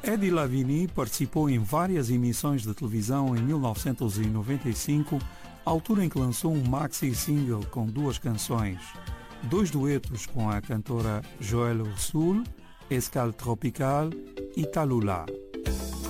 Eddie Lavigne participou em várias emissões de televisão em 1995, altura em que lançou um maxi-single com 2 canções, 2 duetos com a cantora Joël Ursule, Escale Tropical e Talula.